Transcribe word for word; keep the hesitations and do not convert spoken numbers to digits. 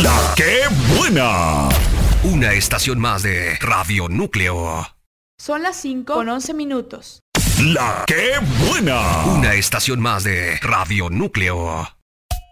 La que buena. Una estación más de Radio Núcleo. Son las cinco con once minutos. La que buena. Una estación más de Radio Núcleo.